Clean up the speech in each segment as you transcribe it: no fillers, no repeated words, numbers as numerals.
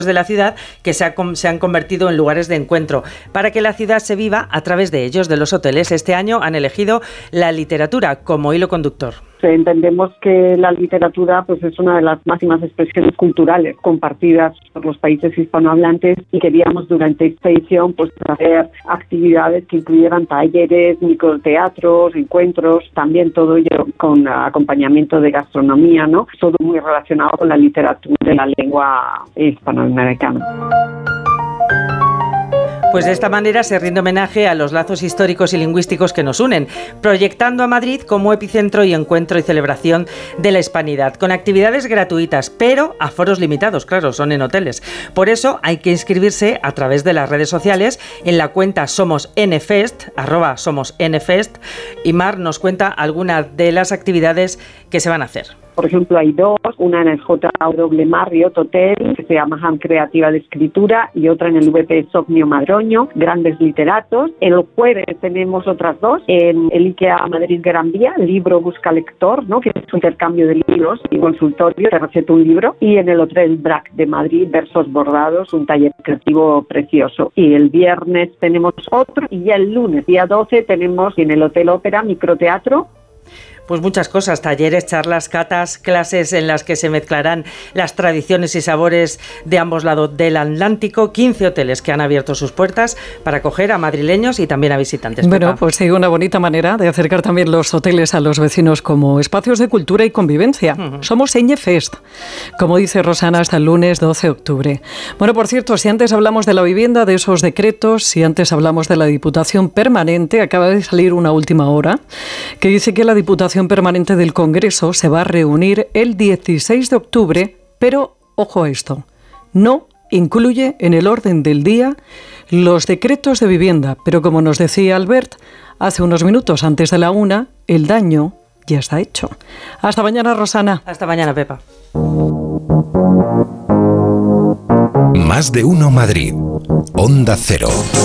de la ciudad que se han convertido en lugares de encuentro para que la ciudad se viva a través de ellos, de los hoteles. Este año han elegido la literatura como hilo conductor. Entendemos que la literatura pues es una de las máximas expresiones culturales compartidas por los países hispanohablantes y queríamos durante esta edición pues hacer actividades que incluyeran talleres, microteatros, encuentros, también todo ello con acompañamiento de gastronomía, ¿no? Todo muy relacionado con la literatura de la lengua hispanoamericana. Pues de esta manera se rinde homenaje a los lazos históricos y lingüísticos que nos unen, proyectando a Madrid como epicentro y encuentro y celebración de la hispanidad, con actividades gratuitas, pero a aforos limitados, claro, son en hoteles. Por eso hay que inscribirse a través de las redes sociales en la cuenta SomosNFest, @SomosNFest, y Mar nos cuenta algunas de las actividades que se van a hacer. Por ejemplo, hay dos, una en el JW Marriott Hotel, que se llama Ham Creativa de Escritura, y otra en el VP Socnio Madroño, Grandes Literatos. El jueves tenemos otras dos, en el IKEA Madrid Gran Vía, Libro Busca Lector, ¿no?, que es un intercambio de libros y consultorio, te receta un libro, y en el Hotel Brac de Madrid, Versos Bordados, un taller creativo precioso. Y el viernes tenemos otro, y ya el lunes, día 12, tenemos en el Hotel Ópera Microteatro. Pues muchas cosas, talleres, charlas, catas, clases en las que se mezclarán las tradiciones y sabores de ambos lados del Atlántico, 15 hoteles que han abierto sus puertas para acoger a madrileños y también a visitantes. Bueno, Pepa. pues sí, una bonita manera de acercar también los hoteles a los vecinos como espacios de cultura y convivencia. Somos Señefest, como dice Rosana, hasta el lunes 12 de octubre. Bueno, por cierto, si antes hablamos de la vivienda, de esos decretos, si antes hablamos de la Diputación Permanente, acaba de salir una última hora que dice que la Diputación Permanente del Congreso se va a reunir el 16 de octubre, pero ojo a esto, no incluye en el orden del día los decretos de vivienda, pero como nos decía Albert hace unos minutos antes de la 1, el daño ya está hecho. Hasta mañana, Rosana. Hasta mañana, Pepa. Más de uno Madrid. Onda Cero.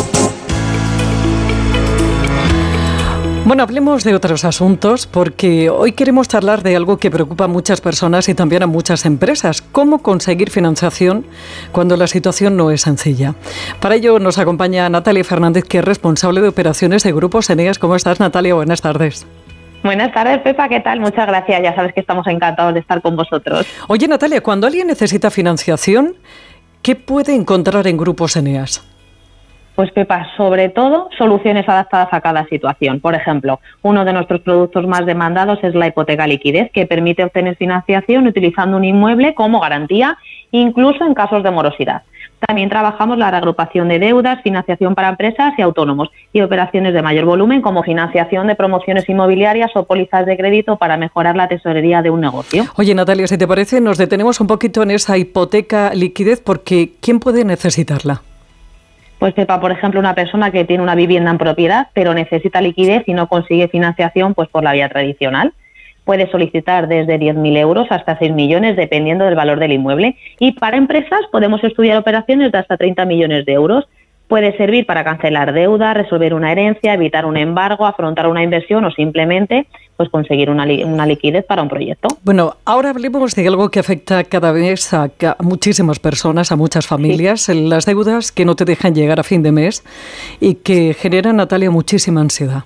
Bueno, hablemos de otros asuntos porque hoy queremos charlar de algo que preocupa a muchas personas y también a muchas empresas. ¿Cómo conseguir financiación cuando la situación no es sencilla? Para ello nos acompaña Natalia Fernández, que es responsable de operaciones de Grupos Eneas. ¿Cómo estás, Natalia? Buenas tardes. Buenas tardes, Pepa, ¿qué tal? Muchas gracias, ya sabes que estamos encantados de estar con vosotros. Oye, Natalia, cuando alguien necesita financiación, ¿qué puede encontrar en Grupos Eneas? Pues Pepa, sobre todo soluciones adaptadas a cada situación. Por ejemplo, uno de nuestros productos más demandados es la hipoteca liquidez, que permite obtener financiación utilizando un inmueble como garantía, incluso en casos de morosidad. También trabajamos la reagrupación de deudas, financiación para empresas y autónomos y operaciones de mayor volumen como financiación de promociones inmobiliarias o pólizas de crédito para mejorar la tesorería de un negocio. Oye, Natalia, si te parece, nos detenemos un poquito en esa hipoteca liquidez porque ¿quién puede necesitarla? Pues Pepa, por ejemplo, una persona que tiene una vivienda en propiedad pero necesita liquidez y no consigue financiación pues por la vía tradicional. Puede solicitar desde 10.000 euros hasta 6 millones dependiendo del valor del inmueble. Y para empresas podemos estudiar operaciones de hasta 30 millones de euros. Puede servir para cancelar deuda, resolver una herencia, evitar un embargo, afrontar una inversión o simplemente pues conseguir una liquidez para un proyecto. Bueno, ahora hablemos de algo que afecta cada vez a muchísimas personas, a muchas familias, sí. Las deudas que no te dejan llegar a fin de mes y que generan, Natalia, muchísima ansiedad.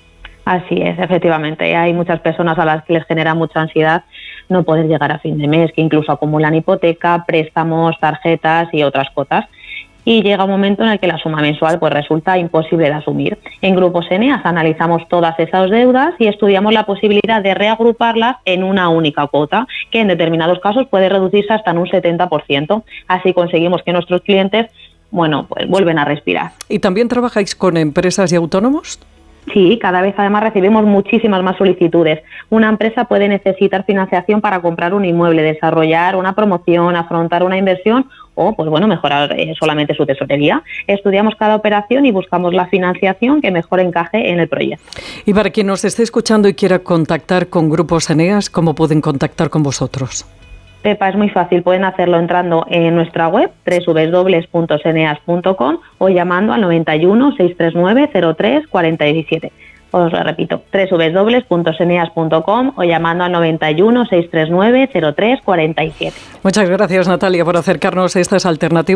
Así es, efectivamente. Hay muchas personas a las que les genera mucha ansiedad no poder llegar a fin de mes, que incluso acumulan hipoteca, préstamos, tarjetas y otras cuotas. Y llega un momento en el que la suma mensual pues resulta imposible de asumir. En Grupos Eneas analizamos todas esas deudas y estudiamos la posibilidad de reagruparlas en una única cuota, que en determinados casos puede reducirse hasta en un 70%. Así conseguimos que nuestros clientes, bueno, pues vuelven a respirar. ¿Y también trabajáis con empresas y autónomos? Sí, cada vez además recibimos muchísimas más solicitudes. Una empresa puede necesitar financiación para comprar un inmueble, desarrollar una promoción, afrontar una inversión o, pues bueno, mejorar solamente su tesorería. Estudiamos cada operación y buscamos la financiación que mejor encaje en el proyecto. Y para quien nos esté escuchando y quiera contactar con Grupos Eneas, ¿cómo pueden contactar con vosotros? Pepa, es muy fácil, pueden hacerlo entrando en nuestra web www.eneas.com o llamando al 91 639 03 47. Os lo repito, www.seneas.com o llamando al 91 639 03 47. Muchas gracias, Natalia, por acercarnos a estas alternativas.